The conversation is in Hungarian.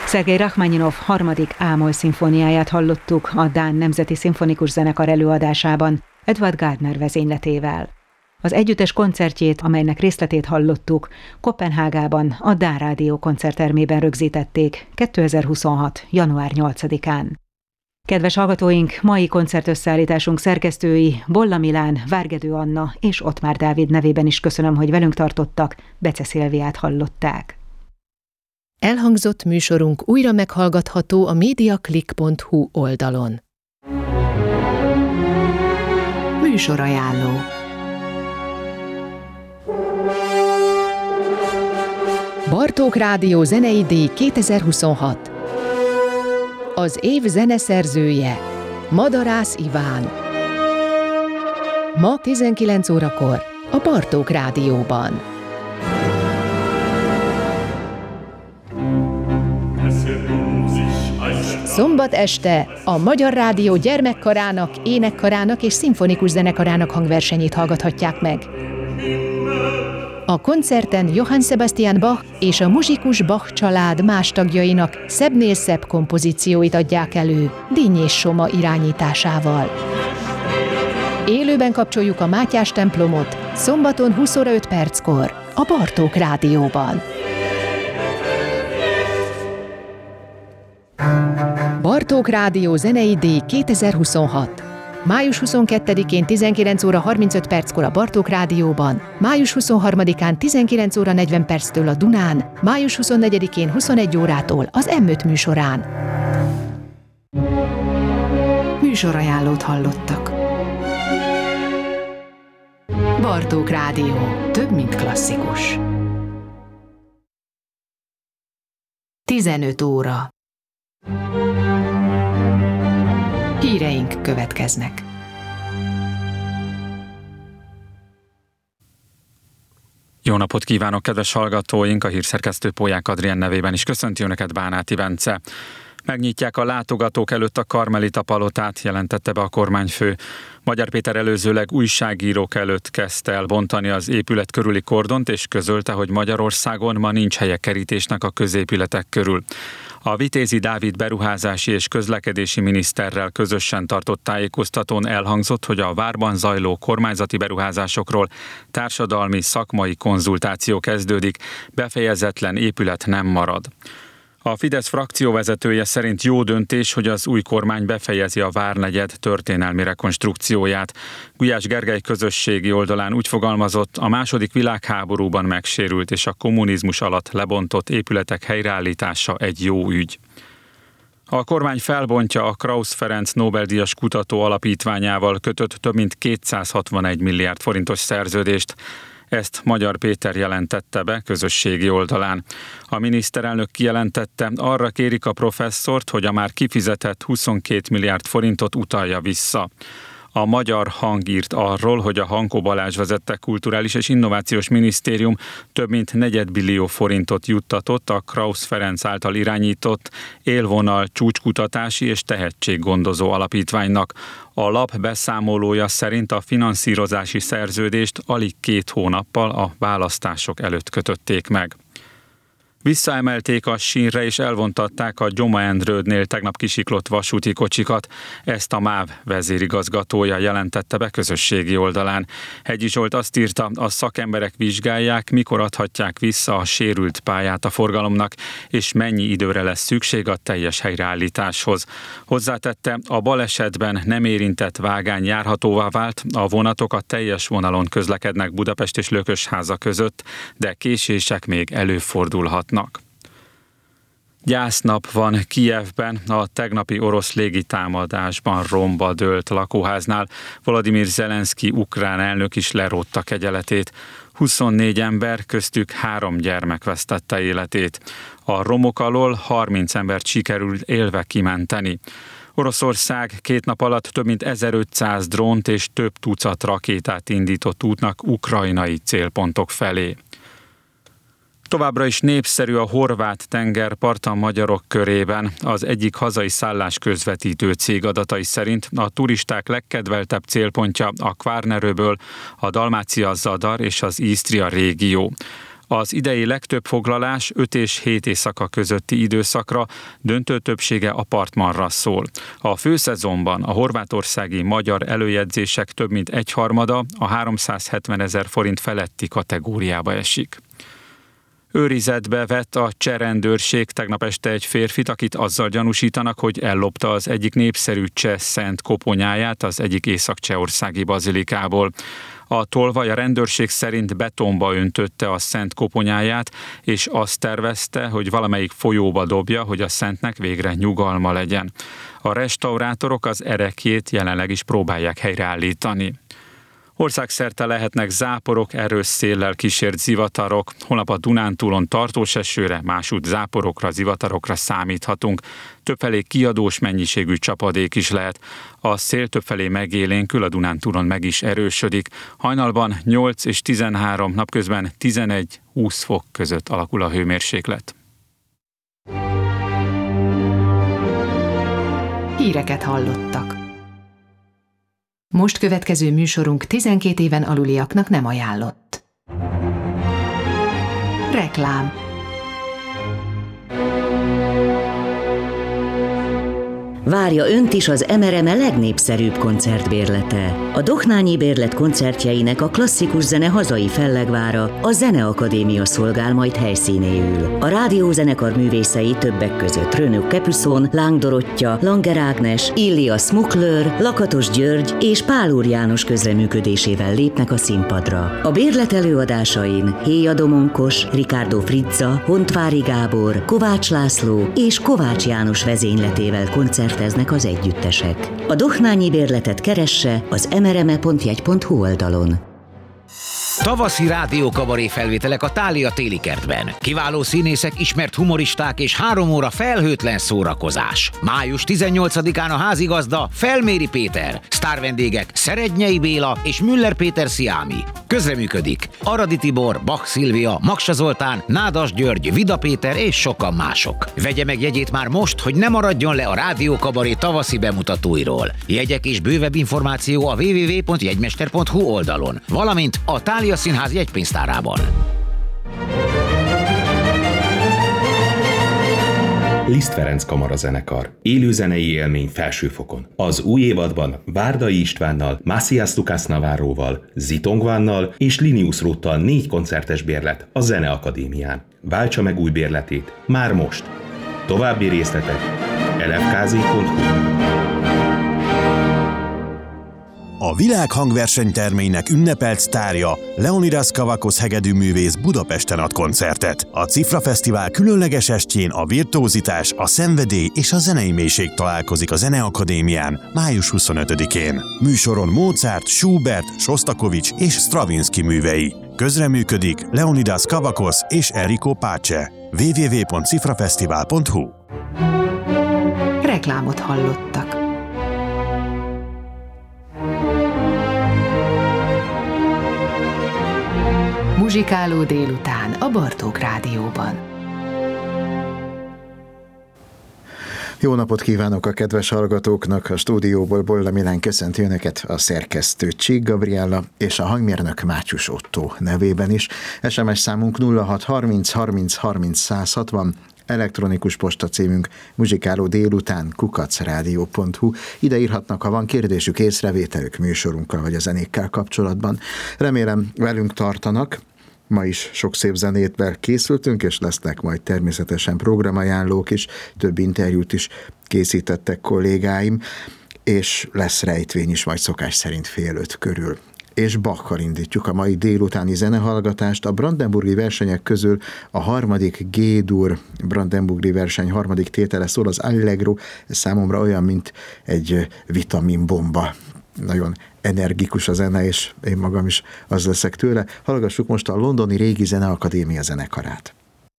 Szergej Rachmaninov harmadik A-moll szimfóniáját hallottuk a Dán Nemzeti Szimfonikus Zenekar előadásában, Edvard Gardner vezényletével. Az együttes koncertjét, amelynek részletét hallottuk, Koppenhágában a Dán Rádió koncerttermében rögzítették 2026. január 8-án. Kedves hallgatóink, mai koncertösszeállításunk szerkesztői Bolla Milán, Várgedő Anna és Ottmár Dávid nevében is köszönöm, hogy velünk tartottak, Bece Szilviát hallották. Elhangzott műsorunk újra meghallgatható a mediaclick.hu oldalon. Műsorajánló. Bartók Rádió zenei díj 2026. Az év zeneszerzője Madarász Iván. Ma 19 órakor a Bartók Rádióban. Szombat este a Magyar Rádió gyermekkarának, énekkarának és szimfonikus zenekarának hangversenyét hallgathatják meg. A koncerten Johann Sebastian Bach és a muzsikus Bach család más tagjainak szebbnél szebb kompozícióit adják elő Dinnyés Soma irányításával. Élőben kapcsoljuk a Mátyás templomot szombaton 20 óra 5 perckor a Bartók Rádióban. Bartók Rádió zenei díj 2026. Május 22-én 19 óra 35 perckor a Bartók Rádióban, május 23-án 19 óra 40 perctől a Dunán, május 24-én 21 órától az M5 műsorán. Műsorajánlót hallottak. Bartók Rádió. Több, mint klasszikus. 15 óra. Híreink következnek. Jó napot kívánok, kedves hallgatóink! A hírszerkesztő Pólyák Adrien nevében is köszönti Önöket Bánáti Bence. Megnyitják a látogatók előtt a Karmelita palotát, jelentette be a kormányfő. Magyar Péter előzőleg újságírók előtt kezdte el bontani az épület körüli kordont, és közölte, hogy Magyarországon ma nincs helye kerítésnek a középületek körül. A Vitézi Dávid beruházási és közlekedési miniszterrel közösen tartott tájékoztatón elhangzott, hogy a várban zajló kormányzati beruházásokról társadalmi, szakmai konzultáció kezdődik, befejezetlen épület nem marad. A Fidesz frakcióvezetője szerint jó döntés, hogy az új kormány befejezi a Várnegyed történelmi rekonstrukcióját. Gulyás Gergely közösségi oldalán úgy fogalmazott, a II. Világháborúban megsérült és a kommunizmus alatt lebontott épületek helyreállítása egy jó ügy. A kormány felbontja a Krausz Ferenc Nobel-díjas kutató alapítványával kötött több mint 261 milliárd forintos szerződést. Ezt Magyar Péter jelentette be közösségi oldalán. A miniszterelnök kijelentette, arra kérik a professzort, hogy a már kifizetett 22 milliárd forintot utalja vissza. A Magyar Hang írt arról, hogy a Hankó Balázs vezette Kulturális és Innovációs Minisztérium több mint 4 billió forintot juttatott a Krausz Ferenc által irányított élvonal csúcskutatási és tehetséggondozó alapítványnak. A lap beszámolója szerint a finanszírozási szerződést alig 2 hónappal a választások előtt kötötték meg. Visszaemelték a sínre és elvontatták a Gyoma-Endrődnél tegnap kisiklott vasúti kocsikat. Ezt a MÁV vezérigazgatója jelentette be közösségi oldalán. Hegyi Zsolt azt írta, a szakemberek vizsgálják, mikor adhatják vissza a sérült pályát a forgalomnak, és mennyi időre lesz szükség a teljes helyreállításhoz. Hozzátette, a balesetben nem érintett vágány járhatóvá vált, a vonatok a teljes vonalon közlekednek Budapest és Lökösháza között, de késések még előfordulhatnak. Gyásznap van Kijevben, a tegnapi orosz légitámadásban romba dőlt lakóháznál. Volodymyr Zelenszky ukrán elnök is lerótta kegyeletét. 24 ember, köztük 3 gyermek vesztette életét. A romok alól 30 embert sikerült élve kimenteni. Oroszország 2 nap alatt több mint 1500 drónt és több tucat rakétát indított útnak ukrajnai célpontok felé. Továbbra is népszerű a horvát tengerpart a magyarok körében. Az egyik hazai szállásközvetítő cég adatai szerint a turisták legkedveltebb célpontja a Kvarnerőből a Dalmácia-Zadar és az Isztria régió. Az idei legtöbb foglalás 5 és 7 éjszaka közötti időszakra, döntő többsége apartmanra szól. A főszezonban a horvátországi magyar előjegyzések több mint egyharmada a 370 000 forint feletti kategóriába esik. Őrizetbe vett a cseh rendőrség tegnap este egy férfit, akit azzal gyanúsítanak, hogy ellopta az egyik népszerű cseh szent koponyáját az egyik észak-csehországi bazilikából. A tolvaj a rendőrség szerint betonba öntötte a szent koponyáját, és azt tervezte, hogy valamelyik folyóba dobja, hogy a szentnek végre nyugalma legyen. A restaurátorok az ereklyét jelenleg is próbálják helyreállítani. Országszerte lehetnek záporok, erős széllel kísért zivatarok. Holnap a Dunántúlon tartós esőre, másút záporokra, zivatarokra számíthatunk. Többfelé kiadós mennyiségű csapadék is lehet. A szél többfelé megélénkül, a Dunántúlon meg is erősödik. Hajnalban 8 és 13, napközben 11-20 fok között alakul a hőmérséklet. Híreket hallottak. Most következő műsorunk 12 éven aluliaknak nem ajánlott. Reklám. Várja önt is az MRME legnépszerűbb koncertbérlete. A Dohnányi Bérlet koncertjeinek a klasszikus zene hazai fellegvára, a Zeneakadémia szolgál majd helyszínéül. A rádiózenekar művészei többek között Renaud Capuçon, Láng Dorottya, Langer Ágnes, Illia Smukler, Lakatos György és Pál Úr János közreműködésével lépnek a színpadra. A bérlet előadásain Héja Domonkos, Ricardo Frizza, Hontvári Gábor, Kovács László és Kovács János vezényletével koncerteznek az együttesek. A Dohnányi Bérletet keresse az mrme.jegy.hu oldalon. Tavaszi rádiókabaré felvételek a Thália téli kertben. Kiváló színészek, ismert humoristák és 3 óra felhőtlen szórakozás. Május 18-án a házigazda Felméri Péter, sztárvendégek Szerednyei Béla és Müller Péter Sziámi. Közreműködik Aradi Tibor, Bach Szilvia, Maksa Zoltán, Nádas György, Vida Péter és sokan mások. Vegye meg jegyét már most, hogy ne maradjon le a rádiókabaré tavaszi bemutatóiról. Jegyek és bővebb információ a www.jegymester.hu oldalon, valamint a Thália Színház jegypénztárában. Liszt Ferenc kamarazenekar. Élőzenei élmény felsőfokon. Az új évadban Várdai Istvánnal, Macias Lucas Navarróval, Zitongvánnal és Linius Róttal 4 koncertes bérlet a Zeneakadémián. Váltsa meg új bérletét már most. További részletek lfkz.hu. A világ hangversenyterménynek ünnepelt sztárja, Leonidas Kavakos hegedűművész Budapesten ad koncertet. A Cifra Fesztivál különleges estjén a virtuózitás, a szenvedély és a zenei mélység találkozik a Zeneakadémián május 25-én. Műsoron Mozart, Schubert, Sostakovics és Stravinsky művei. Közreműködik Leonidas Kavakos és Enrico Pace. www.cifrafesztivál.hu. Reklámot hallottak. Muzsikáló délután a Bartók Rádióban. Jó napot kívánok a kedves hallgatóknak! A stúdióból Bolla Milán köszönti önöket, a szerkesztő Csík Gabriella és a hangmérnök Mátyus Ottó nevében is. SMS számunk 0630 30 30 160, elektronikus postacímünk muzsikálódélután@radio.hu. Ide írhatnak, ha van kérdésük, észrevételük műsorunkkal vagy a zenékkel kapcsolatban. Remélem velünk tartanak. Ma is sok szép zenétvel készültünk, és lesznek majd természetesen programajánlók is, több interjút is készítettek kollégáim, és lesz rejtvény is majd szokás szerint 4:30 körül. És Bachkal indítjuk a mai délutáni zenehallgatást. A brandenburgi versenyek közül a harmadik G-dur brandenburgi verseny harmadik tétele szól, az Allegro. Ez számomra olyan, mint egy vitaminbomba. Nagyon energikus a zene, és én magam is az leszek tőle. Hallgassuk most a londoni Régi Zeneakadémia zenekarát.